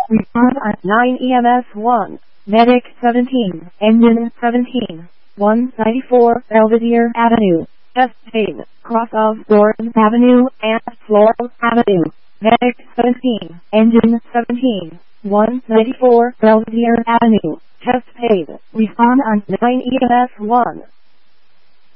Respond on 9 EMS 1. Medic 17. Engine 17. 194 Belvedere Avenue. Estate, cross of Gordon Avenue and Floral Avenue. Medic 17. Engine 17. 194 Belvedere Avenue. Test paid. Respond on 9 EMS 1.